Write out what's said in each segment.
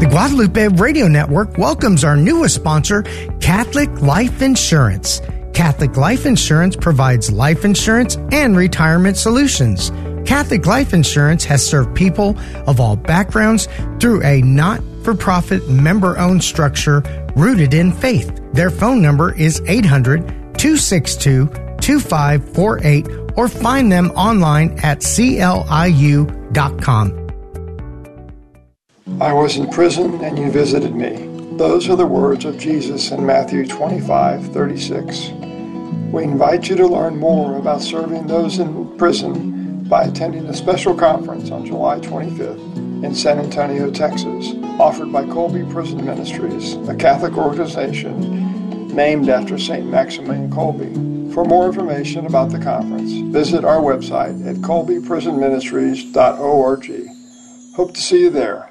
The Guadalupe Radio Network welcomes our newest sponsor, Catholic Life Insurance. Catholic Life Insurance provides life insurance and retirement solutions. Catholic Life Insurance has served people of all backgrounds through a not-for-profit member-owned structure rooted in faith. Their phone number is 800-262-2548 or find them online at cliu.com. I was in prison and you visited me. Those are the words of Jesus in Matthew 25:36. We invite you to learn more about serving those in prison by attending a special conference on July 25th in San Antonio, Texas, offered by Colby Prison Ministries, a Catholic organization named after St. Maximilian Kolbe. For more information about the conference, visit our website at colbyprisonministries.org. Hope to see you there.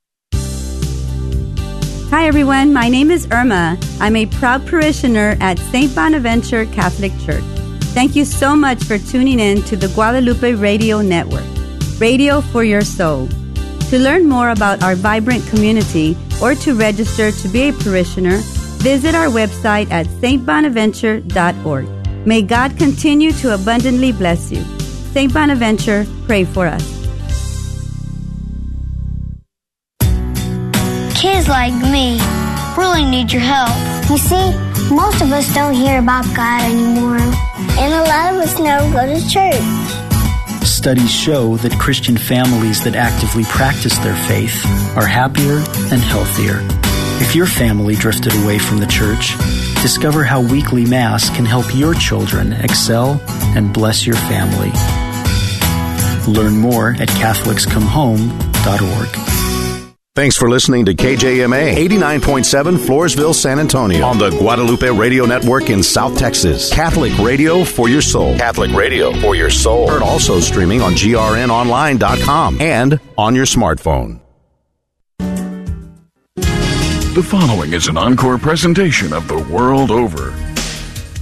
Hi everyone, my name is Irma. I'm a proud parishioner at St. Bonaventure Catholic Church. Thank you so much for tuning in to the Guadalupe Radio Network, radio for your soul. To learn more about our vibrant community or to register to be a parishioner, visit our website at stbonaventure.org. May God continue to abundantly bless you. St. Bonaventure, pray for us. Kids like me really need your help. You see, most of us don't hear about God anymore, and a lot of us never go to church. Studies show that Christian families that actively practice their faith are happier and healthier. If your family drifted away from the church, discover how weekly Mass can help your children excel and bless your family. Learn more at CatholicsComeHome.org. Thanks for listening to KJMA 89.7 Floresville, San Antonio on the Guadalupe Radio Network in South Texas. Catholic radio for your soul. Catholic radio for your soul. Heard also streaming on grnonline.com and on your smartphone. The following is an encore presentation of The World Over,